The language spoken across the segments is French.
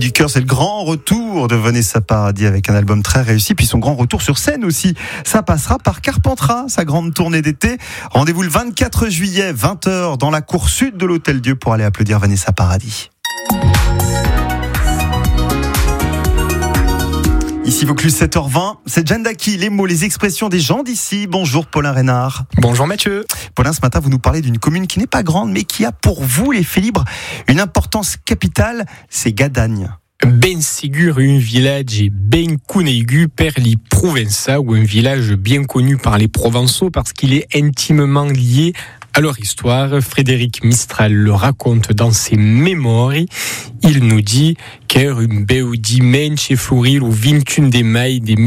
du cœur, c'est le grand retour de Vanessa Paradis avec un album très réussi, puis son grand retour sur scène aussi. Ça passera par Carpentras, sa grande tournée d'été. Rendez-vous le 24 juillet, 20h, dans la cour sud de l'Hôtel Dieu pour aller applaudir Vanessa Paradis. Ici Vaucluse, 7h20, c'est Jeanne Daki, les mots, les expressions des gens d'ici. Bonjour Paulin Reynard. Bonjour Mathieu. Paulin, ce matin vous nous parlez d'une commune qui n'est pas grande mais qui a pour vous, les Félibres, une importance capitale, c'est Gadagne. Ben sigur un village ben connu per li Provença, ou un village bien connu par les Provençaux parce qu'il est intimement lié à leur histoire. Frédéric Mistral le raconte dans ses mémoires. Il nous dit qu'un beu dimanche floril au 21 de mai de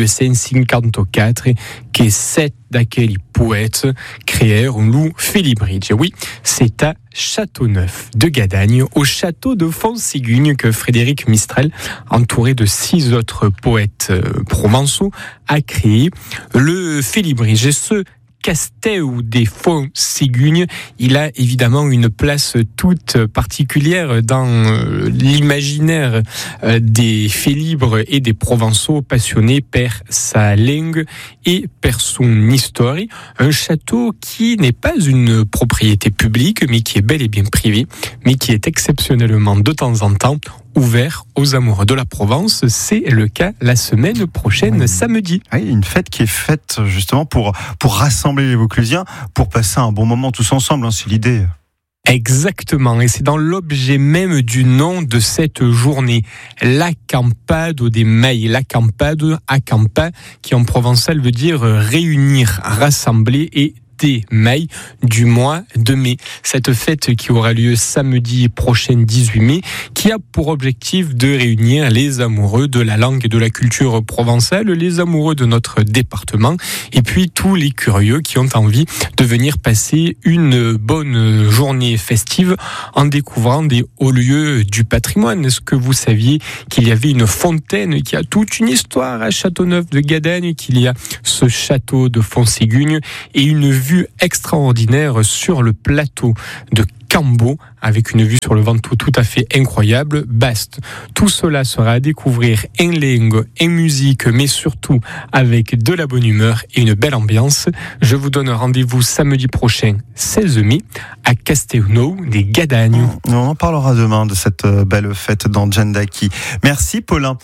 1954 que 7 d'aquells poètes créèrent un loup Félibridge. Oui, c'est à Châteauneuf de Gadagne, au château de Fontségugne, que Frédéric Mistral, entouré de 6 autres poètes provençaux, a créé le Félibridge. Et ce Castel des Fontségugne, il a évidemment une place toute particulière dans l'imaginaire des Félibres et des Provençaux passionnés par sa langue et par son histoire. Un château qui n'est pas une propriété publique, mais qui est bel et bien privé, mais qui est exceptionnellement de temps en temps ouvert aux amoureux de la Provence. C'est le cas la semaine prochaine, samedi. Oui, une fête qui est faite justement pour rassembler les Vauclusiens, pour passer un bon moment tous ensemble, hein, c'est l'idée. Exactement, et c'est dans l'objet même du nom de cette journée, l'accampado des Mai, l'accampado, accampa, qui en provençal veut dire réunir, rassembler, et des Mai du mois de mai. Cette fête qui aura lieu samedi prochain 18 mai, qui a pour objectif de réunir les amoureux de la langue et de la culture provençale, les amoureux de notre département, et puis tous les curieux qui ont envie de venir passer une bonne journée festive en découvrant des hauts lieux du patrimoine. Est-ce que vous saviez qu'il y avait une fontaine qui a toute une histoire à Châteauneuf de Gadagne, qu'il y a ce château de Fontségugne et une vue extraordinaire sur le plateau de Cambo, avec une vue sur le Ventoux tout à fait incroyable. Bast. Tout cela sera à découvrir en langue, en musique, mais surtout avec de la bonne humeur et une belle ambiance. Je vous donne rendez-vous samedi prochain, 16 mai, à Castelnau des Gadagnes. On en parlera demain de cette belle fête dans Jeanne Daki. Merci Paulin.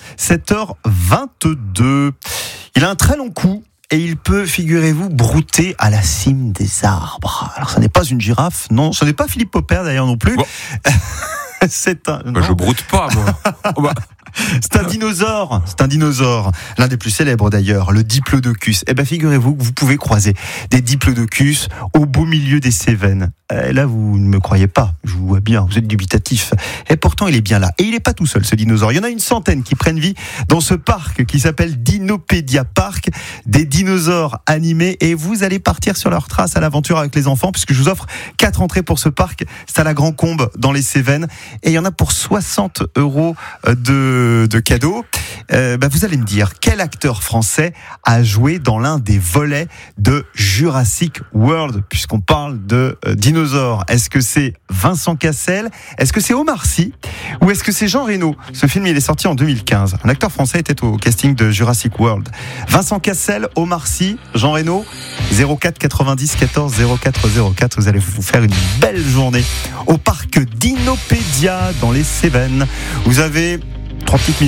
7h22. Il a un très long cou. Et il peut, figurez-vous, brouter à la cime des arbres. Alors, ça n'est pas une girafe, non. Ce n'est pas Philippe Popper, d'ailleurs, non plus. Bon. C'est un... Bah, je broute pas, moi. C'est un dinosaure. C'est un dinosaure. L'un des plus célèbres, d'ailleurs, le Diplodocus. Eh bien, figurez-vous que vous pouvez croiser des Diplodocus au beau milieu des Cévennes. Et là, vous ne me croyez pas. Je vous vois bien. Vous êtes dubitatif. Et pourtant, il est bien là. Et il n'est pas tout seul, ce dinosaure. Il y en a une centaine qui prennent vie dans ce parc qui s'appelle Dinopédia Park. Des dinosaures animés. Et vous allez partir sur leur trace à l'aventure avec les enfants, puisque je vous offre 4 entrées pour ce parc. C'est à la Grand Combe, dans les Cévennes. Et il y en a pour 60 € de cadeaux. Vous allez me dire, quel acteur français a joué dans l'un des volets de Jurassic World, puisqu'on parle de dinosaures? Est-ce que c'est Vincent Cassel? Est-ce que c'est Omar Sy? Ou est-ce que c'est Jean Reno? Ce film, il est sorti en 2015. Un acteur français était au casting de Jurassic World. Vincent Cassel, Omar Sy, Jean Reno, 04 90 14 04 04. Vous allez vous faire une belle journée au parc Dinopédia dans les Cévennes. Vous avez 3 petites minutes